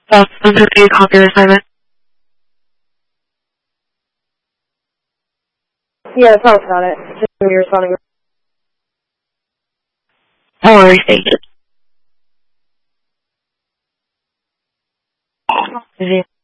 158, copy your assignment. Yeah, tell us about it. Just when you're responding. No worries, thank you.